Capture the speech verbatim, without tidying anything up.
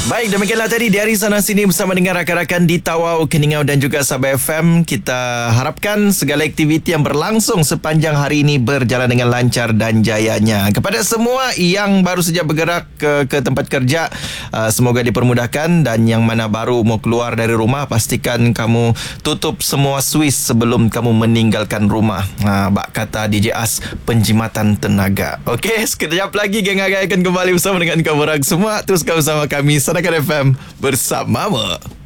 Baik, demikianlah tadi dari sana sini bersama dengan rakan-rakan di Tawau, Keningau dan juga Sabah F M. Kita harapkan segala aktiviti yang berlangsung sepanjang hari ini berjalan dengan lancar dan jayanya. Kepada semua yang baru saja bergerak ke, ke tempat kerja, uh, semoga dipermudahkan, dan yang mana baru mau keluar dari rumah, pastikan kamu tutup semua suis sebelum kamu meninggalkan rumah. Ha, bak kata D J As, penjimatan tenaga. Okey, sekejap lagi geng Agai akan kembali bersama dengan kamu orang semua. Teruskan bersama kami Sarakan F M bersama.